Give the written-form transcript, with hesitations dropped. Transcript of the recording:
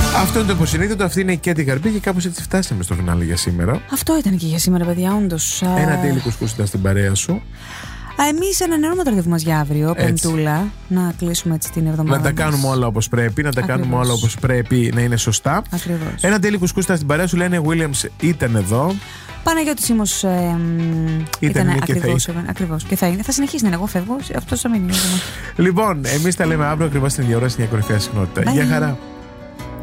Αυτό είναι το υποσυνείδητο, αυτή είναι η Κέντι Γαρμπή και κάπως έτσι φτάσαμε στο φινάλε για σήμερα. Αυτό ήταν και για σήμερα, παιδιά, όντως. Ένα τέλειο κουσκούς ήταν στην παρέα σου. Εμείς ανανεώνουμε το ραντεβού μας για αύριο, Πεμπτούλα. Να κλείσουμε έτσι την εβδομάδα. Να τα κάνουμε όλα όπως πρέπει, να τα κάνουμε όλα όπως πρέπει, να είναι σωστά. Ακριβώς. Ένα τέλειο κουσκούς ήταν στην παρέα σου, λένε Williams ήταν εδώ. Παναγιώτης Σίμος ήταν ακριβώς. Και θα είναι. Θα συνεχίσει να είναι. Εγώ φεύγω. Αυτό θα μείνει. Λοιπόν, εμείς τα λέμε αύριο ακριβώς την ίδια ώρα στην κορυφαία συχνότητα. Γεια χαρά.